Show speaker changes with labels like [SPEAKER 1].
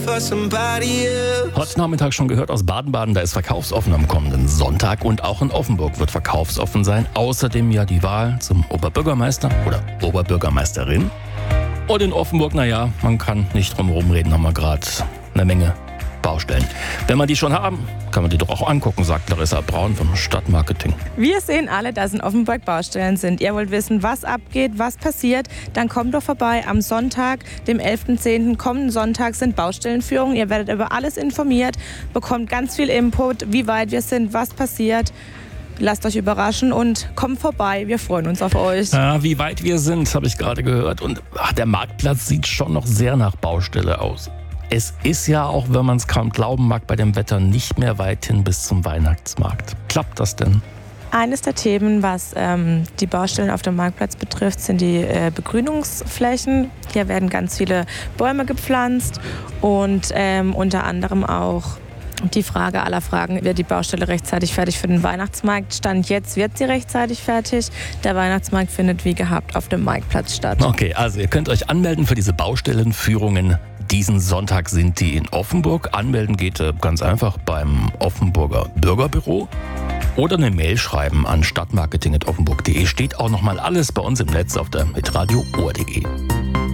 [SPEAKER 1] for somebody else.
[SPEAKER 2] Heute Nachmittag schon gehört aus Baden-Baden, da ist verkaufsoffen am kommenden Sonntag und auch in Offenburg wird verkaufsoffen sein. Außerdem ja die Wahl zum Oberbürgermeister oder Oberbürgermeisterin. Und in Offenburg, naja, man kann nicht drum herum reden, haben wir gerade eine Menge Baustellen. Wenn wir die schon haben, kann man die doch auch angucken, sagt Larissa Braun vom Stadtmarketing.
[SPEAKER 3] Wir sehen alle, dass in Offenburg Baustellen sind. Ihr wollt wissen, was abgeht, was passiert, dann kommt doch vorbei am Sonntag, dem 11.10. kommenden Sonntag sind Baustellenführungen. Ihr werdet über alles informiert, bekommt ganz viel Input, wie weit wir sind, was passiert. Lasst euch überraschen und kommt vorbei. Wir freuen uns auf euch.
[SPEAKER 2] Ja, wie weit wir sind, habe ich gerade gehört. Und der Marktplatz sieht schon noch sehr nach Baustelle aus. Es ist ja auch, wenn man es kaum glauben mag, bei dem Wetter nicht mehr weit hin bis zum Weihnachtsmarkt. Klappt das denn?
[SPEAKER 3] Eines der Themen, was die Baustellen auf dem Marktplatz betrifft, sind die Begrünungsflächen. Hier werden ganz viele Bäume gepflanzt und unter anderem auch die Frage aller Fragen, wird die Baustelle rechtzeitig fertig für den Weihnachtsmarkt? Stand jetzt wird sie rechtzeitig fertig. Der Weihnachtsmarkt findet wie gehabt auf dem Marktplatz statt.
[SPEAKER 2] Okay, also ihr könnt euch anmelden für diese Baustellenführungen. Diesen Sonntag sind die in Offenburg. Anmelden geht ganz einfach beim Offenburger Bürgerbüro. Oder eine Mail schreiben an stadtmarketing@offenburg.de. Steht auch nochmal alles bei uns im Netz auf der hitradio-ohr.de.